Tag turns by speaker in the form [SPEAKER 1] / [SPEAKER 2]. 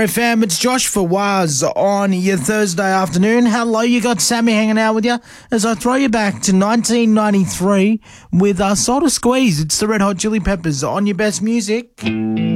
[SPEAKER 1] FM. It's Josh for Waz on your Thursday afternoon. Hello, you got Sammy hanging out with you as I throw you back to 1993 with Soda Squeeze. It's the Red Hot Chili Peppers on your best music.